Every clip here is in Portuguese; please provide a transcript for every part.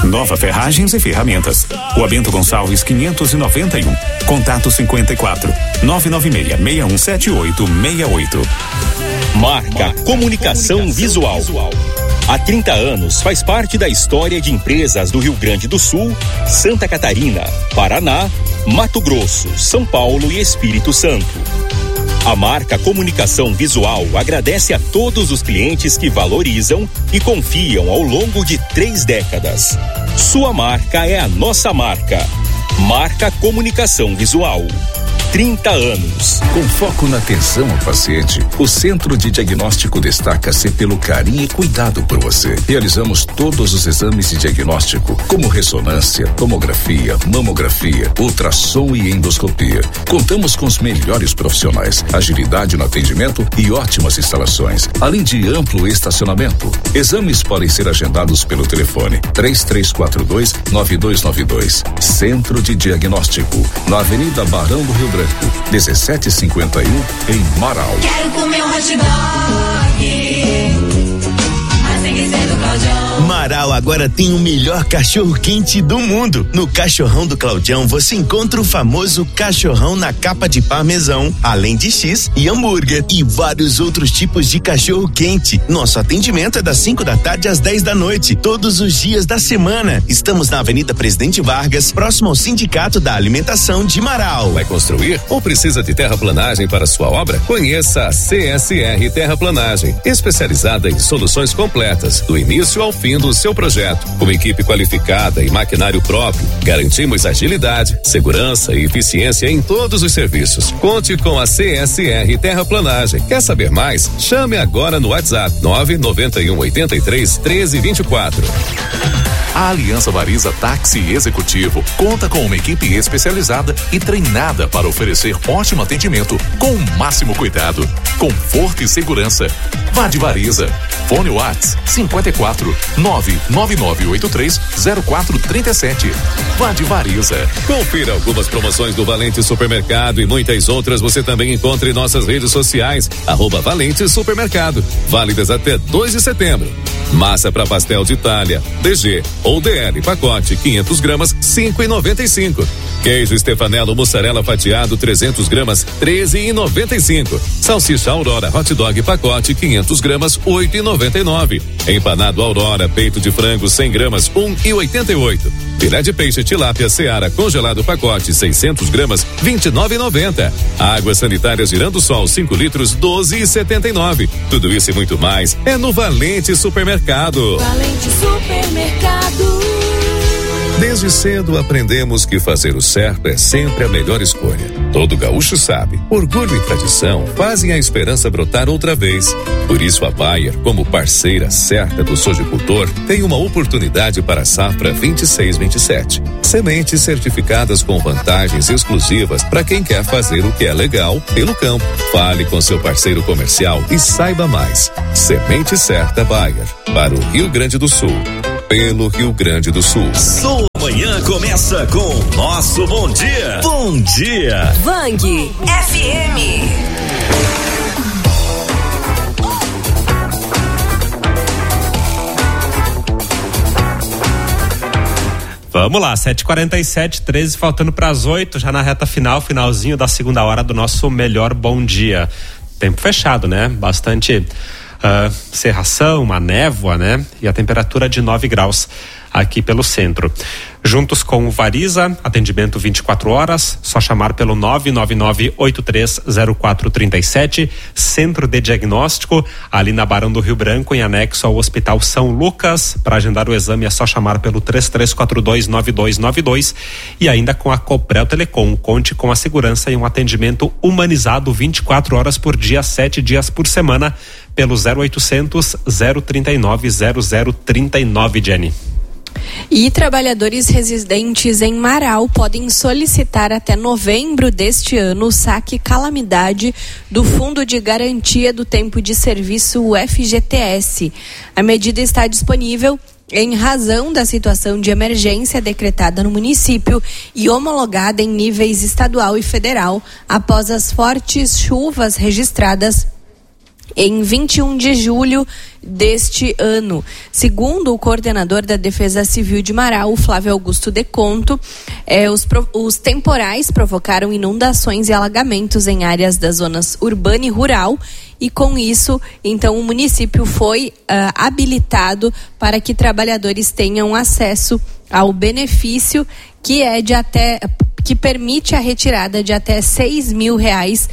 Nova Ferragens e Ferramentas. Rua Bento Gonçalves 591. Contato 54 996-617868. Marca Comunicação Visual. Há 30 anos faz parte da história de empresas do Rio Grande do Sul, Santa Catarina, Paraná, Mato Grosso, São Paulo e Espírito Santo. A marca Comunicação Visual agradece a todos os clientes que valorizam e confiam ao longo de 3 décadas. Sua marca é a nossa marca. Marca Comunicação Visual. 30 anos. Com foco na atenção ao paciente, o Centro de Diagnóstico destaca-se pelo carinho e cuidado por você. Realizamos todos os exames de diagnóstico, como ressonância, tomografia, mamografia, ultrassom e endoscopia. Contamos com os melhores profissionais, agilidade no atendimento e ótimas instalações, além de amplo estacionamento. Exames podem ser agendados pelo telefone 3342-9292. Centro de Diagnóstico, na Avenida Barão do Rio Grande, 1751, em Marau. Quero comer um hot dog. Marau agora tem o melhor cachorro quente do mundo. No Cachorrão do Claudião você encontra o famoso cachorrão na capa de parmesão, além de X e hambúrguer e vários outros tipos de cachorro quente. Nosso atendimento é das 5 da tarde às 10 da noite, todos os dias da semana. Estamos na Avenida Presidente Vargas, próximo ao Sindicato da Alimentação de Marau. Vai construir ou precisa de terraplanagem para sua obra? Conheça a CSR Terraplanagem, especializada em soluções completas, do início ao fim do seu projeto. Com equipe qualificada e maquinário próprio, garantimos agilidade, segurança e eficiência em todos os serviços. Conte com a CSR Terraplanagem. Quer saber mais? Chame agora no WhatsApp 99183-1324. A Aliança Variza Táxi Executivo conta com uma equipe especializada e treinada para oferecer ótimo atendimento com o máximo cuidado, conforto e segurança. Vá de Variza. Fone WhatsApp 54 99983 0437. Vá de Variza. Confira algumas promoções do Valente Supermercado e muitas outras você também encontra em nossas redes sociais, @Valente Supermercado, válidas até 2 de setembro. Massa para pastel de Itália, DG ou DL, pacote 500 gramas, 5,95. Queijo Stefanello mussarela fatiado 300 gramas, 13,95. Salsicha Aurora hot dog pacote 500 gramas, 8,99. Empanado Aurora peito de frango 100 gramas, 1,88. Filé de peixe tilápia Seara congelado pacote 600 gramas, 29,90. Água sanitária Girando Sol 5 litros, 12,79. Tudo isso e muito mais é no Valente Supermercado. Valente Supermercado. Desde cedo aprendemos que fazer o certo é sempre a melhor escolha. Todo gaúcho sabe, orgulho e tradição fazem a esperança brotar outra vez. Por isso a Bayer, como parceira certa do sojicultor, tem uma oportunidade para a safra 26-27. Sementes certificadas com vantagens exclusivas para quem quer fazer o que é legal pelo campo. Fale com seu parceiro comercial e saiba mais. Semente certa Bayer, para o Rio Grande do Sul. Pelo Rio Grande do Sul. Sua manhã começa com nosso bom dia. Bom dia. Vang FM. Vamos lá, 7h47, 13 faltando para as 8, já na reta final, finalzinho da segunda hora do nosso melhor bom dia. Tempo fechado, né? Bastante cerração, uma névoa, né? E a temperatura de 9 graus aqui pelo centro. Juntos com o Variza, atendimento 24 horas, só chamar pelo 999830437, Centro de Diagnóstico, ali na Barão do Rio Branco, em anexo ao Hospital São Lucas. Para agendar o exame é só chamar pelo 33429292 e ainda com a Coprel Telecom. Conte com a segurança e um atendimento humanizado 24 horas por dia, 7 dias por semana, pelo 0800 039 0039, Jenny. E trabalhadores residentes em Marau podem solicitar até novembro deste ano o saque calamidade do Fundo de Garantia do Tempo de Serviço, o FGTS. A medida está disponível em razão da situação de emergência decretada no município e homologada em níveis estadual e federal após as fortes chuvas registradas em 21 de julho deste ano. Segundo o coordenador da Defesa Civil de Marau, Flávio Augusto Deconto, os temporais provocaram inundações e alagamentos em áreas das zonas urbana e rural, e com isso, então, o município foi habilitado para que trabalhadores tenham acesso ao benefício que permite a retirada de até R$6.220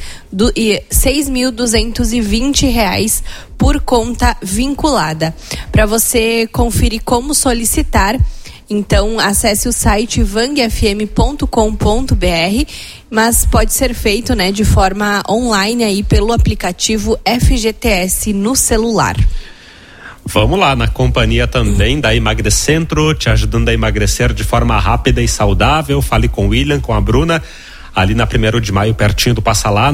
por conta vinculada. Para você conferir como solicitar, então acesse o site vangfm.com.br, mas pode ser feito, né, de forma online aí pelo aplicativo FGTS no celular. Vamos lá, na companhia também da Emagrecentro, te ajudando a emagrecer de forma rápida e saudável. Fale com o William, com a Bruna, ali na 1º de maio, pertinho do Passa Lá.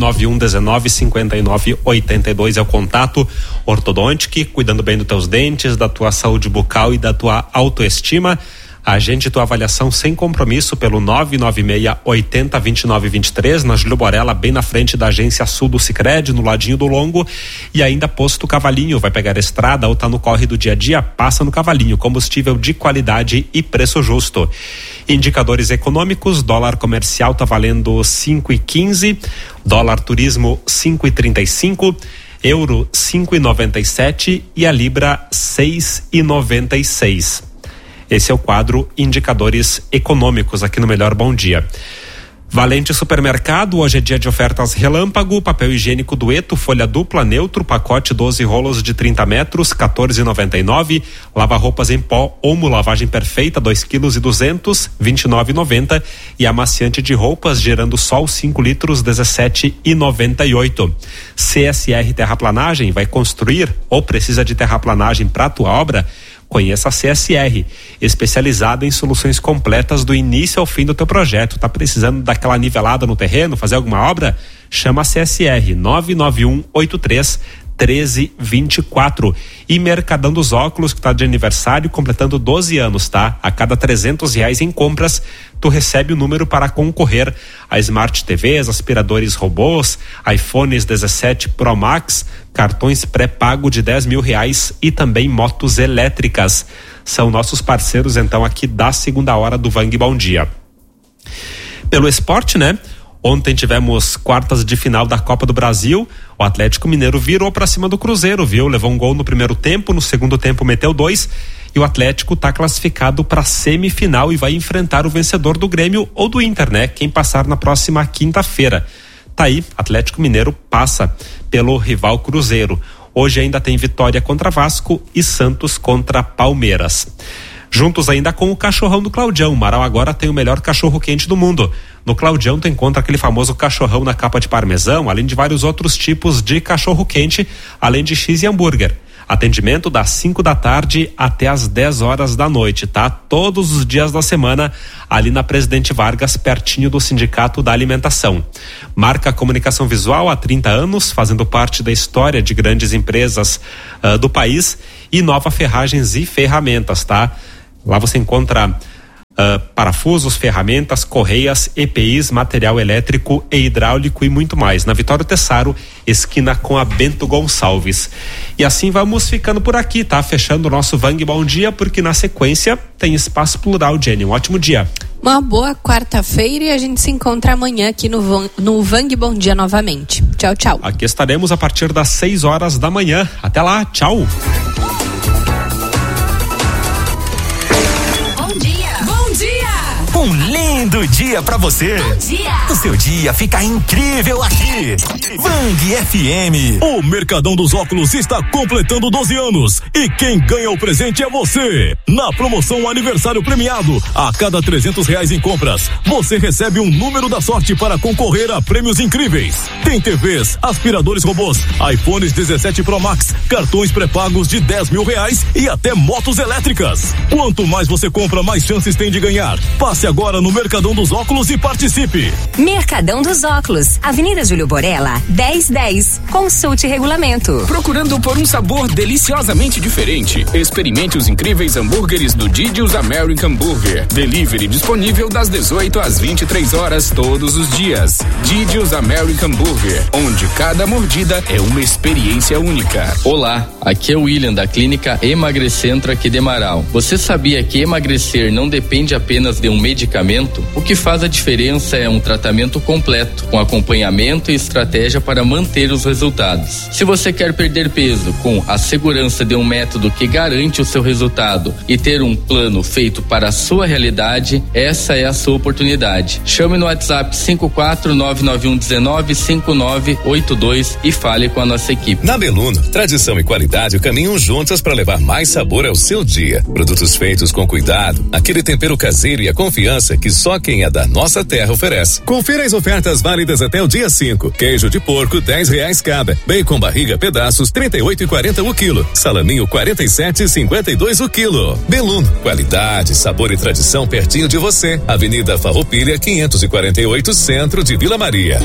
991195982 é o contato. Ortodontic, cuidando bem dos teus dentes, da tua saúde bucal e da tua autoestima. Agende tua avaliação sem compromisso pelo 996-80-29-23, na Júlio Borella, bem na frente da agência sul do Sicredi, no ladinho do Longo. E ainda Posto Cavalinho, vai pegar a estrada ou tá no corre do dia a dia, passa no Cavalinho, combustível de qualidade e preço justo. Indicadores econômicos: dólar comercial tá valendo 5,15, dólar turismo 5,35, euro 5,97 e a libra 6,96. Esse é o quadro Indicadores Econômicos aqui no Melhor Bom Dia. Valente Supermercado, hoje é dia de ofertas relâmpago. Papel higiênico Dueto, folha dupla, neutro, pacote 12 rolos de 30 metros, R$14,99. Lava-roupas em pó, Omo lavagem perfeita, 2,2 kg, R$29,90. E amaciante de roupas, Gerando Sol, 5 litros, R$17,98. CSR Terraplanagem, vai construir ou precisa de terraplanagem para a tua obra? Conheça a CSR, especializada em soluções completas do início ao fim do teu projeto. Tá precisando daquela nivelada no terreno, fazer alguma obra? Chama a CSR 991831324. E Mercadão dos Óculos, que está de aniversário, completando 12 anos, tá? A cada R$300 em compras, tu recebe o número para concorrer a Smart TVs, aspiradores robôs, iPhones 17 Pro Max, cartões pré-pago de R$10.000 e também motos elétricas. São nossos parceiros, então, aqui da segunda hora do Vang Bom Dia. Pelo esporte, né? Ontem tivemos quartas de final da Copa do Brasil. O Atlético Mineiro virou para cima do Cruzeiro, viu? Levou um gol no primeiro tempo, no segundo tempo meteu 2. E o Atlético está classificado para a semifinal e vai enfrentar o vencedor do Grêmio ou do Inter, né? Quem passar na próxima quinta-feira. Tá aí, Atlético Mineiro passa pelo rival Cruzeiro. Hoje ainda tem Vitória contra Vasco e Santos contra Palmeiras. Juntos ainda com o cachorrão do Claudião. Marau agora tem o melhor cachorro quente do mundo. No Claudião tu encontra aquele famoso cachorrão na capa de parmesão, além de vários outros tipos de cachorro quente, além de X e hambúrguer. Atendimento das 5 da tarde até as 10 horas da noite, tá? Todos os dias da semana, ali na Presidente Vargas, pertinho do Sindicato da Alimentação. Marca Comunicação Visual há 30 anos, fazendo parte da história de grandes empresas do país. E Nova Ferragens e Ferramentas, tá? Lá você encontra parafusos, ferramentas, correias, EPIs, material elétrico e hidráulico e muito mais. Na Vitório Tessaro, esquina com a Bento Gonçalves. E assim vamos ficando por aqui, tá? Fechando o nosso Vang Bom Dia, porque na sequência tem Espaço Plural, Jenny. Um ótimo dia. Uma boa quarta-feira e a gente se encontra amanhã aqui no Vang Bom Dia novamente. Tchau, tchau. Aqui estaremos a partir das 6 horas da manhã. Até lá, tchau. Um lindo dia pra você. Bom dia. O seu dia fica incrível aqui. Vang FM. O Mercadão dos Óculos está completando 12 anos e quem ganha o presente é você. Na promoção Aniversário Premiado, a cada R$300 em compras, você recebe um número da sorte para concorrer a prêmios incríveis. Tem TVs, aspiradores robôs, iPhones 17 Pro Max, cartões pré-pagos de R$10.000 e até motos elétricas. Quanto mais você compra, mais chances tem de ganhar. Passe agora agora no Mercadão dos Óculos e participe. Mercadão dos Óculos, Avenida Júlio Borella, 1010. Consulte regulamento. Procurando por um sabor deliciosamente diferente? Experimente os incríveis hambúrgueres do Didi's American Burger. Delivery disponível das 18 às 23 horas todos os dias. Didi's American Burger, onde cada mordida é uma experiência única. Olá, aqui é o William da Clínica Emagrecentro aqui de Marau. Você sabia que emagrecer não depende apenas de um medicamento? O que faz a diferença é um tratamento completo, com acompanhamento e estratégia para manter os resultados. Se você quer perder peso com a segurança de um método que garante o seu resultado e ter um plano feito para a sua realidade, essa é a sua oportunidade. Chame no WhatsApp 54991195982 e fale com a nossa equipe. Na Beluno, tradição e qualidade caminham juntas para levar mais sabor ao seu dia. Produtos feitos com cuidado, aquele tempero caseiro e a confiança que só quem é da nossa terra oferece. Confira as ofertas válidas até o dia 5. Queijo de porco, R$10 cada. Bacon barriga pedaços, R$38,40 o quilo. Salaminho, R$47,52 o quilo. Beluno, qualidade, sabor e tradição pertinho de você. Avenida Farroupilha, 548, Centro de Vila Maria.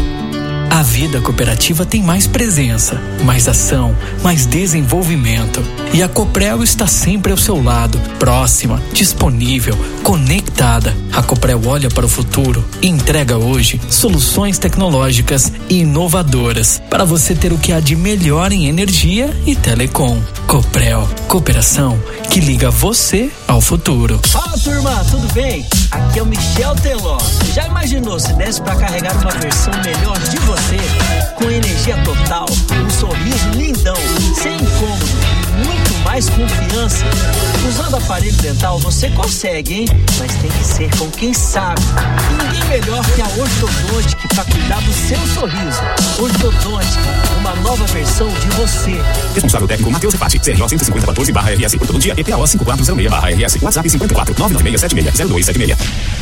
A vida cooperativa tem mais presença, mais ação, mais desenvolvimento. E a Coprel está sempre ao seu lado, próxima, disponível, conectada. A Coprel olha para o futuro e entrega hoje soluções tecnológicas e inovadoras para você ter o que há de melhor em energia e telecom. Coprel, cooperação que liga você ao futuro. Fala, turma, tudo bem? Aqui é o Michel Teló. Já imaginou se desse para carregar uma versão melhor de você? Com energia total, um sorriso lindão, sem incômodo e muito mais confiança? Usando aparelho dental você consegue, hein? Mas tem que ser com quem sabe. E ninguém melhor que a Ortodontic para cuidar do seu sorriso. Ortodontic, uma nova versão de você. Responsável técnico Matheus Repati, CRO 15014/RS, todo dia, EPAO 5406/RS, WhatsApp 54-99676-0276.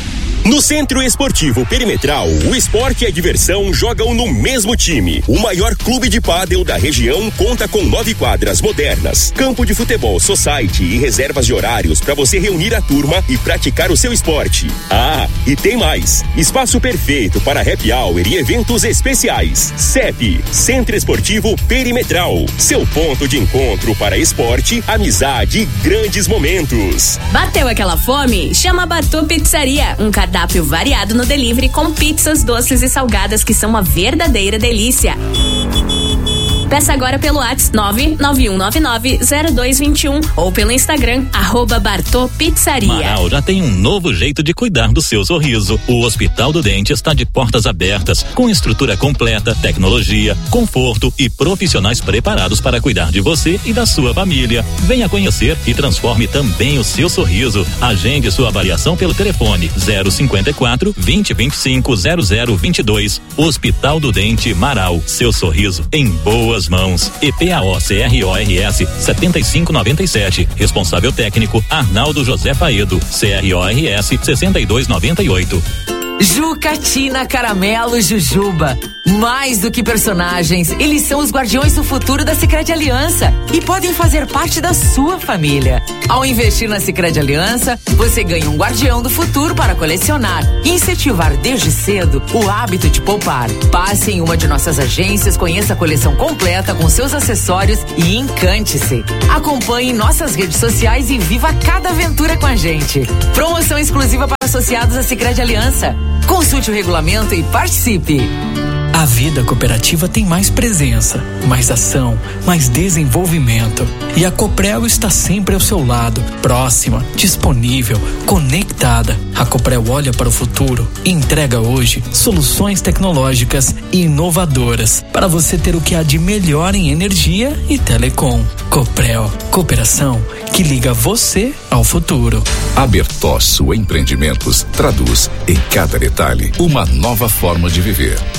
No Centro Esportivo Perimetral, o esporte e a diversão jogam no mesmo time. O maior clube de pádel da região conta com 9 quadras modernas, campo de futebol society e reservas de horários para você reunir a turma e praticar o seu esporte. Ah, e tem mais! Espaço perfeito para happy hour e eventos especiais. CEP, Centro Esportivo Perimetral, seu ponto de encontro para esporte, amizade e grandes momentos. Bateu aquela fome? Chama a Bartô Pizzaria, um cardápio variado no delivery com pizzas, doces e salgadas que são uma verdadeira delícia. Peça agora pelo WhatsApp 991990221 ou pelo Instagram @Bartô Pizzaria. Marau já tem um novo jeito de cuidar do seu sorriso. O Hospital do Dente está de portas abertas, com estrutura completa, tecnologia, conforto e profissionais preparados para cuidar de você e da sua família. Venha conhecer e transforme também o seu sorriso. Agende sua avaliação pelo telefone 054 2025 0022. Hospital do Dente Marau. Seu sorriso em boas mãos. EPAO CRORS 7597. Responsável técnico Arnaldo José Faedo. CRORS 6298. Jucatina, Caramelo, Jujuba. Mais do que personagens, eles são os guardiões do futuro da Sicredi Aliança e podem fazer parte da sua família. Ao investir na Sicredi Aliança, você ganha um guardião do futuro para colecionar e incentivar desde cedo o hábito de poupar. Passe em uma de nossas agências, conheça a coleção completa com seus acessórios e encante-se. Acompanhe nossas redes sociais e viva cada aventura com a gente. Promoção exclusiva para associados à Sicredi Aliança. Consulte o regulamento e participe. A vida cooperativa tem mais presença, mais ação, mais desenvolvimento. E a Coprel está sempre ao seu lado, próxima, disponível, conectada. A Coprel olha para o futuro e entrega hoje soluções tecnológicas e inovadoras para você ter o que há de melhor em energia e telecom. Coprel, cooperação que liga você ao futuro. A Bertossu Empreendimentos traduz em cada detalhe uma nova forma de viver. Projetos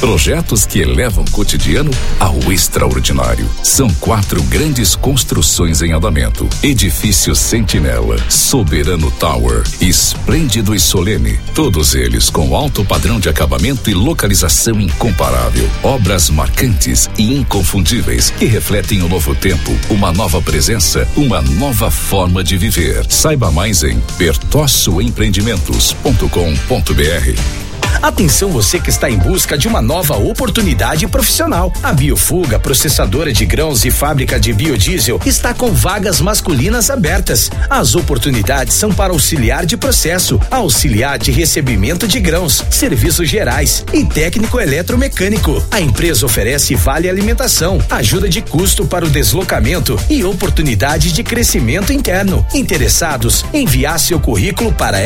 projetos que elevam o cotidiano ao extraordinário. São 4 grandes construções em andamento: Edifício Sentinela, Soberano Tower, Esplêndido e Solene. Todos eles com alto padrão de acabamento e localização incomparável. Obras marcantes e inconfundíveis que refletem um novo tempo, uma nova presença, uma nova forma de viver. Saiba mais em bertossoempreendimentos.com.br. Atenção, você que está em busca de uma nova oportunidade profissional. A Biofuga, processadora de grãos e fábrica de biodiesel, está com vagas masculinas abertas. As oportunidades são para auxiliar de processo, auxiliar de recebimento de grãos, serviços gerais e técnico eletromecânico. A empresa oferece vale alimentação, ajuda de custo para o deslocamento e oportunidade de crescimento interno. Interessados, enviar seu currículo para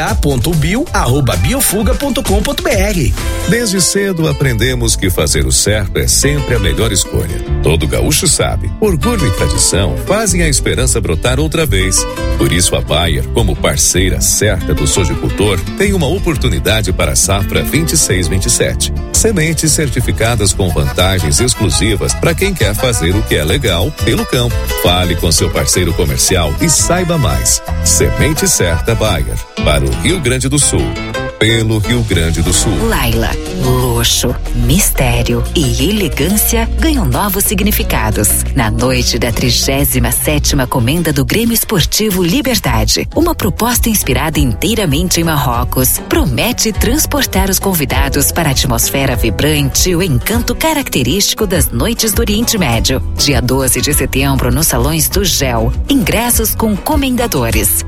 rh.bio@biofuga.com.br. Desde cedo aprendemos que fazer o certo é sempre a melhor escolha. Todo gaúcho sabe, orgulho e tradição fazem a esperança brotar outra vez. Por isso a Bayer, como parceira certa do sojicultor, tem uma oportunidade para a safra 26/27. Sementes certificadas com vantagens exclusivas para quem quer fazer o que é legal pelo campo. Fale com seu parceiro comercial e saiba mais. Semente certa Bayer, para o Rio Grande do Sul. Pelo Rio Grande do Sul. Laila, luxo, mistério e elegância ganham novos significados. Na noite da 37ª Comenda do Grêmio Esportivo Liberdade, uma proposta inspirada inteiramente em Marrocos, promete transportar os convidados para a atmosfera vibrante e o encanto característico das noites do Oriente Médio. Dia 12 de setembro, nos salões do GEL. Ingressos com comendadores.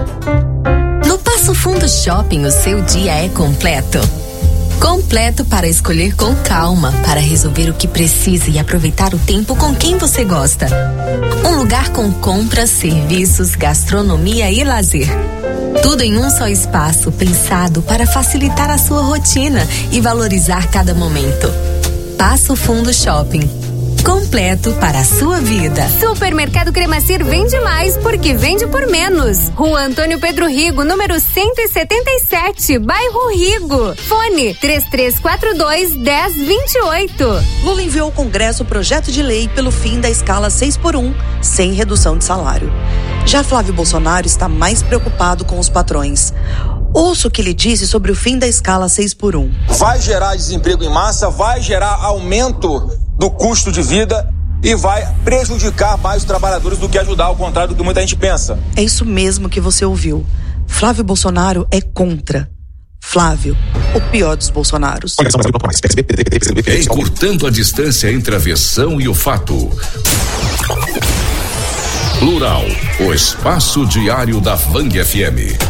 No Passo Fundo Shopping, o seu dia é completo. Completo para escolher com calma, para resolver o que precisa e aproveitar o tempo com quem você gosta. Um lugar com compras, serviços, gastronomia e lazer. Tudo em um só espaço, pensado para facilitar a sua rotina e valorizar cada momento. Passo Fundo Shopping. Completo para a sua vida. Supermercado Cremacir vende mais porque vende por menos. Rua Antônio Pedro Rigo, número 177, bairro Rigo. Fone 3342-1028. Lula enviou ao Congresso o projeto de lei pelo fim da escala 6x1, sem redução de salário. Já Flávio Bolsonaro está mais preocupado com os patrões. Ouça o que ele disse sobre o fim da escala 6x1. Vai gerar desemprego em massa, vai gerar aumento do custo de vida e vai prejudicar mais os trabalhadores do que ajudar, ao contrário do que muita gente pensa. É isso mesmo que você ouviu. Flávio Bolsonaro é contra. Flávio, o pior dos Bolsonaros. Encurtando a distância entre a versão e o fato. Plural, o espaço diário da Vang FM.